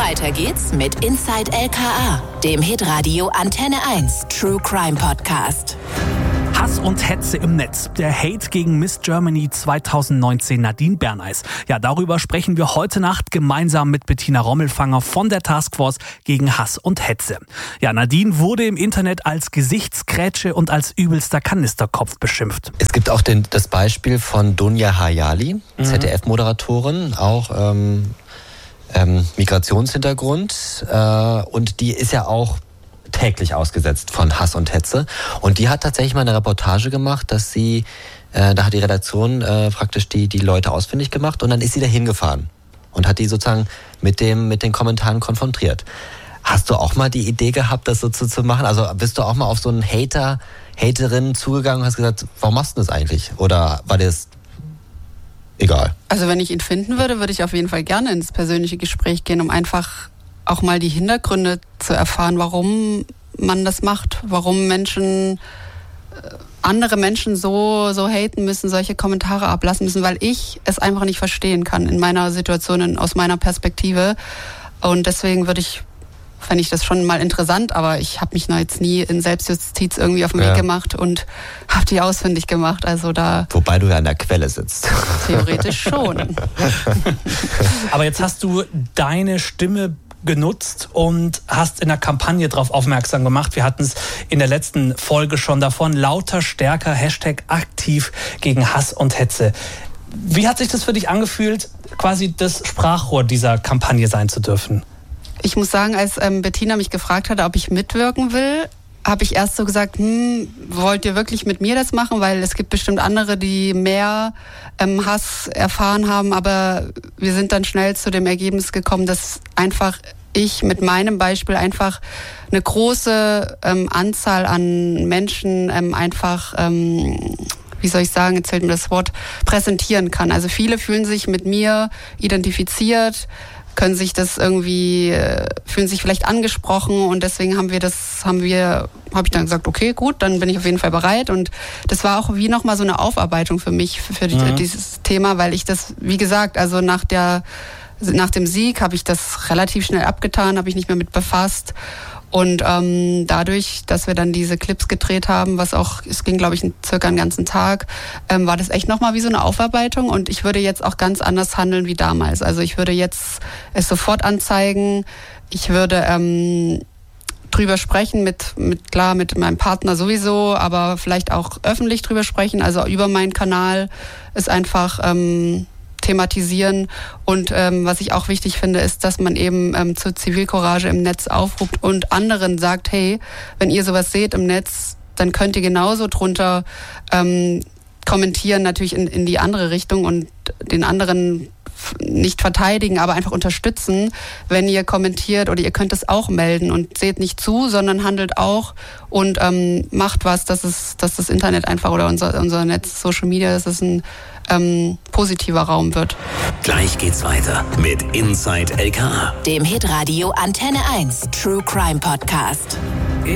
Weiter geht's mit Inside LKA, dem Hitradio Antenne 1 True Crime Podcast. Hass und Hetze im Netz. Der Hate gegen Miss Germany 2019 Nadine Berneis. Ja, darüber sprechen wir heute Nacht gemeinsam mit Bettina Rommelfanger von der Taskforce gegen Hass und Hetze. Ja, Nadine wurde im Internet als Gesichtskrätsche und als übelster Kanisterkopf beschimpft. Es gibt auch das Beispiel von Dunja Hayali, ZDF-Moderatorin, auch Migrationshintergrund. Und die ist ja auch täglich ausgesetzt von Hass und Hetze. Und die hat tatsächlich mal eine Reportage gemacht, dass sie, da hat die Redaktion praktisch die Leute ausfindig gemacht und dann ist sie da hingefahren und hat die sozusagen mit den Kommentaren konfrontiert. Hast du auch mal die Idee gehabt, das so zu machen? Also bist du auch mal auf so einen Haterin zugegangen und hast gesagt, warum machst du das eigentlich? Oder war dir das egal? Also wenn ich ihn finden würde, würde ich auf jeden Fall gerne ins persönliche Gespräch gehen, um einfach auch mal die Hintergründe zu erfahren, warum man das macht, warum andere Menschen so haten müssen, solche Kommentare ablassen müssen, weil ich es einfach nicht verstehen kann in meiner Situation, aus meiner Perspektive. Und deswegen fände ich das schon mal interessant, aber ich habe mich noch jetzt nie in Selbstjustiz irgendwie auf den Weg gemacht und habe die ausfindig gemacht. Also da. Wobei du ja an der Quelle sitzt. Theoretisch schon. Aber jetzt hast du deine Stimme genutzt und hast in der Kampagne darauf aufmerksam gemacht. Wir hatten es in der letzten Folge schon davon. Lauter, stärker, #aktiv gegen Hass und Hetze. Wie hat sich das für dich angefühlt, quasi das Sprachrohr dieser Kampagne sein zu dürfen? Ich muss sagen, als Bettina mich gefragt hatte, ob ich mitwirken will, habe ich erst so gesagt, wollt ihr wirklich mit mir das machen? Weil es gibt bestimmt andere, die mehr Hass erfahren haben. Aber wir sind dann schnell zu dem Ergebnis gekommen, dass einfach ich mit meinem Beispiel einfach eine große Anzahl an Menschen wie soll ich sagen, jetzt fällt mir das Wort, präsentieren kann. Also viele fühlen sich mit mir identifiziert, fühlen sich vielleicht angesprochen und deswegen habe ich dann gesagt, okay, gut, dann bin ich auf jeden Fall bereit und das war auch wie nochmal so eine Aufarbeitung für mich, für dieses Thema, weil ich das, wie gesagt, also nach dem Sieg habe ich das relativ schnell abgetan, habe ich nicht mehr mit befasst. Und dadurch, dass wir dann diese Clips gedreht haben, es ging, glaube ich, circa einen ganzen Tag, war das echt nochmal wie so eine Aufarbeitung. Und ich würde jetzt auch ganz anders handeln wie damals. Also ich würde jetzt es sofort anzeigen. Ich würde drüber sprechen mit meinem Partner sowieso, aber vielleicht auch öffentlich drüber sprechen. Also über meinen Kanal ist einfach thematisieren und was ich auch wichtig finde, ist, dass man eben zur Zivilcourage im Netz aufruft und anderen sagt, hey, wenn ihr sowas seht im Netz, dann könnt ihr genauso drunter kommentieren, natürlich in die andere Richtung und den anderen nicht verteidigen, aber einfach unterstützen, wenn ihr kommentiert oder ihr könnt es auch melden und seht nicht zu, sondern handelt auch und macht was, dass das Internet einfach oder unser Netz, Social Media, dass es ein positiver Raum wird. Gleich geht's weiter mit Inside LKA, dem Hitradio Antenne 1 True Crime Podcast.